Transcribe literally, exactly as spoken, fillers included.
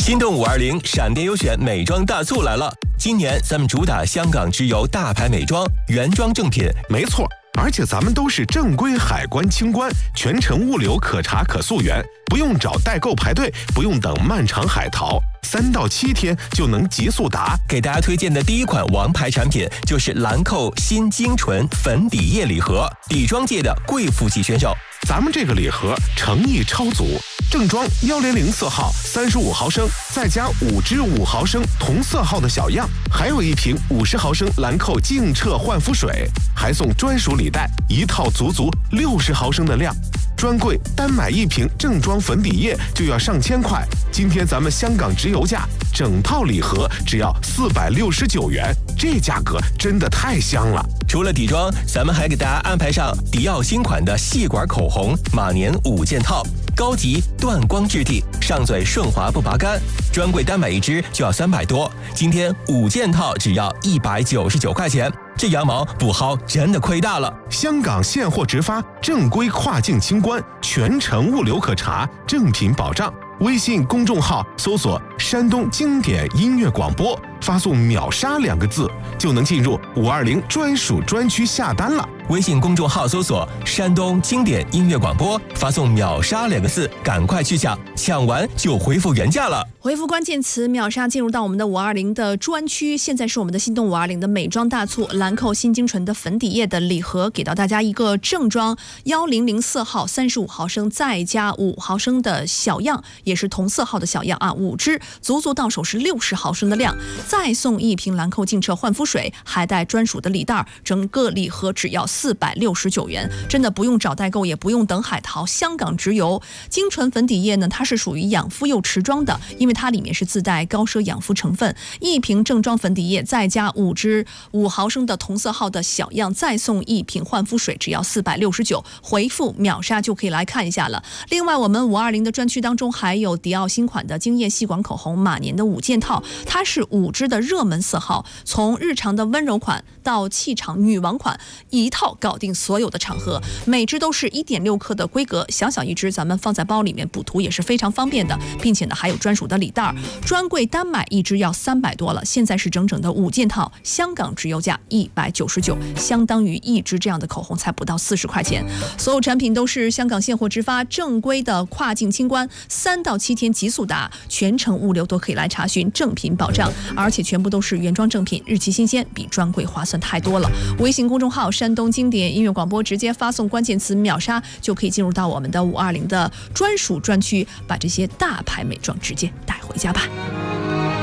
心动五二零闪电优选美妆大促来了！今年咱们主打香港直邮大牌美妆，原装正品。 没错，而且咱们都是正规海关清关，全程物流可查可溯源，不用找代购排队，不用等漫长海淘，三到七天就能极速达。 给大家推荐的第一款王牌产品就是兰蔻新精纯粉底液礼盒，底妆界的贵妇级选手。 咱们这个礼盒诚意超足，正装幺零零色号三十五毫升，再加五支五毫升同色号的小样，还有一瓶五十毫升兰蔻净澈焕肤水，还送专属礼袋，一套足足六十毫升的量。专柜单买一瓶正装粉底液就要上千块，今天咱们香港直邮价，整套礼盒只要四百六十九元，这价格真的太香了。 除了底妆，咱们还给大家安排上迪奥新款的细管口红马年五件套，高级断光质地，上嘴顺滑不拔干，专柜单买一支就要三百多，今天五件套只要一百九十九块钱。这羊毛不薅真的亏大了！ 香港现货直发，正规跨境清关，全程物流可查，正品保障。微信公众号搜索“山东经典音乐广播”，发送“秒杀”两个字，就能进入五二零专属专区下单了。 微信公众号搜索“山东经典音乐广播”，发送“秒杀”两个字，赶快去抢，抢完就回复原价了。 回复关键词“秒杀”，进入到我们的五二零的专区。现在是我们的心动五二零的美妆大促，兰蔻新精纯的粉底液的礼盒，给到大家一个正装幺零零色号三十五毫升，再加五毫升的小样，也是同色号的小样啊，五支，足足到手是六十毫升的量，再送一瓶兰蔻净澈焕肤水，还带专属的礼袋，整个礼盒只要四百六十九元，真的不用找代购，也不用等海淘，香港直邮。精纯粉底液呢，它是属于养肤又持妆的，因为它里面是自带高奢养肤成分。一瓶正装粉底液，再加五支五毫升的同色号的小样，再送一瓶焕肤水，只要四百六十九，回复秒杀就可以来看一下了。另外，我们五二零的专区当中还有迪奥新款的惊艳细管口红马年的五件套，它是五支的热门色号，从日常的温柔款到气场女王款，一套搞定所有的场合，每支都是 一点六克的规格，小小一支，咱们放在包里面补涂也是非常方便的，并且呢还有专属的礼袋，专柜单买一支要三百多了，现在是整整的五件套，香港直邮价一百九十九，相当于一支这样的口红才不到四十块钱。所有产品都是香港现货直发，正规的跨境清关，三到七天极速达，全程物流都可以来查询，正品保障，而且全部都是原装正品，日期新鲜，比专柜划算太多了。微信公众号山东经典音乐广播，直接发送关键词秒杀，就可以进入到我们的五二零的专属专区，把这些大牌美妆直接带回家吧。